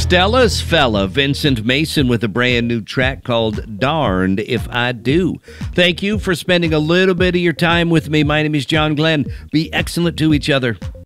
Stella's fella, Vincent Mason, with a brand new track called Darned If I Do. Thank you for spending a little bit of your time with me. My name is John Glenn. Be excellent to each other.